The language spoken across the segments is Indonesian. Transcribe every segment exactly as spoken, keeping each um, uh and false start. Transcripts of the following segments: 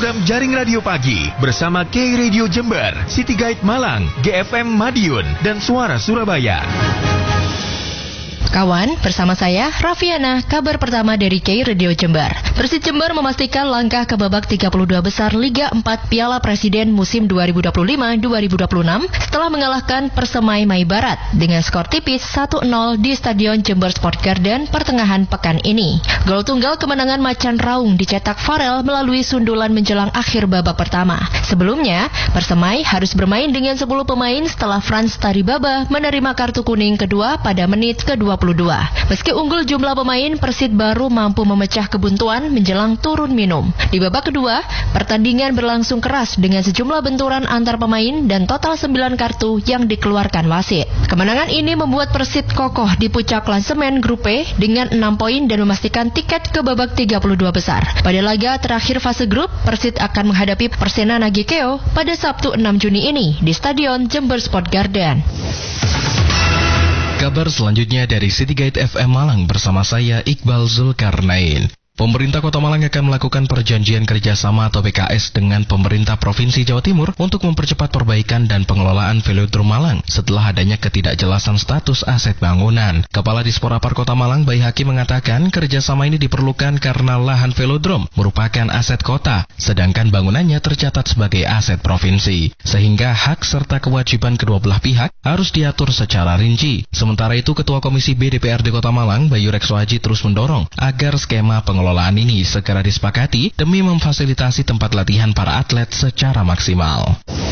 program Jaring Radio Pagi bersama K Radio Jember, City Guide Malang, G F M Madiun, dan Suara Surabaya. Kawan, bersama saya, Raffiana, kabar pertama dari K Radio Jember. Persib Jember memastikan langkah ke babak tiga puluh dua besar Liga empat Piala Presiden musim dua ribu dua puluh lima dua ribu dua puluh enam setelah mengalahkan Persemai Mai Barat dengan skor tipis satu nol di Stadion Jember Sport Garden pertengahan pekan ini. Gol tunggal kemenangan Macan Raung dicetak Farel melalui sundulan menjelang akhir babak pertama. Sebelumnya, Persemai harus bermain dengan sepuluh pemain setelah Frans Taribaba menerima kartu kuning kedua pada menit ke dua puluh dua. Meski unggul jumlah pemain, Persib baru mampu memecah kebuntuan menjelang turun minum. Di babak kedua, pertandingan berlangsung keras dengan sejumlah benturan antar pemain dan total sembilan kartu yang dikeluarkan wasit. Kemenangan ini membuat Persib kokoh di puncak klasemen Grup E dengan enam poin dan memastikan tiket ke babak tiga puluh dua besar. Pada laga terakhir fase grup, Persib akan menghadapi Persena Nagikeo pada Sabtu enam Juni ini di Stadion Jember Sport Garden. Kabar selanjutnya dari City Guide F M Malang bersama saya Iqbal Zulkarnain. Pemerintah Kota Malang akan melakukan perjanjian kerjasama atau P K S dengan pemerintah Provinsi Jawa Timur untuk mempercepat perbaikan dan pengelolaan Velodrome Malang setelah adanya ketidakjelasan status aset bangunan. Kepala Disporapar Kota Malang, Bayi Hakim, mengatakan kerjasama ini diperlukan karena lahan velodrome merupakan aset kota, sedangkan bangunannya tercatat sebagai aset provinsi, sehingga hak serta kewajiban kedua belah pihak harus diatur secara rinci. Sementara itu, Ketua Komisi B D P R D Kota Malang, Bayu Reksoaji, terus mendorong agar skema pengelolaan Pengelolaan ini segera disepakati demi memfasilitasi tempat latihan para atlet secara maksimal.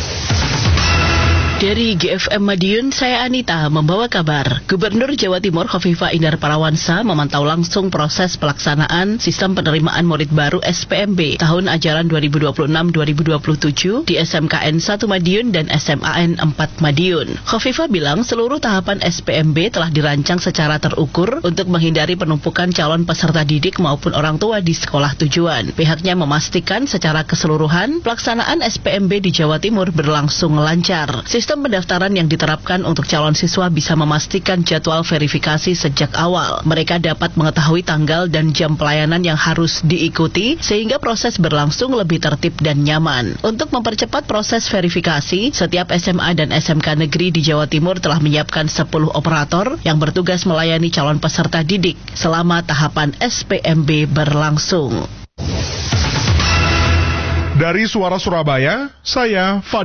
Dari G F M Madiun, saya Anita membawa kabar. Gubernur Jawa Timur Khofifah Indar Parawansa memantau langsung proses pelaksanaan sistem penerimaan murid baru S P M B tahun ajaran dua ribu dua puluh enam dua ribu dua puluh tujuh di S M K N satu Madiun dan S M A N empat Madiun. Khofifah bilang seluruh tahapan S P M B telah dirancang secara terukur untuk menghindari penumpukan calon peserta didik maupun orang tua di sekolah tujuan. Pihaknya memastikan secara keseluruhan pelaksanaan S P M B di Jawa Timur berlangsung lancar. Sistem pendaftaran yang diterapkan untuk calon siswa bisa memastikan jadwal verifikasi sejak awal. Mereka dapat mengetahui tanggal dan jam pelayanan yang harus diikuti sehingga proses berlangsung lebih tertib dan nyaman. Untuk mempercepat proses verifikasi, setiap S M A dan S M K negeri di Jawa Timur telah menyiapkan sepuluh operator yang bertugas melayani calon peserta didik selama tahapan S P M B berlangsung. Dari Suara Surabaya, saya Fadil.